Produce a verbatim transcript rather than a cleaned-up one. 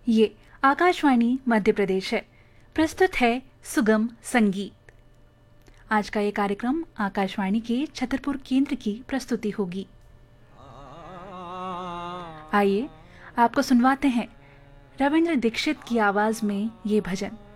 ये आकाशवाणी मध्य प्रदेश है। प्रस्तुत है सुगम संगीत। आज का ये कार्यक्रम आकाशवाणी के छतरपुर केंद्र की प्रस्तुति होगी। आइए आपको सुनवाते हैं रविंद्र दीक्षित की आवाज में ये भजन।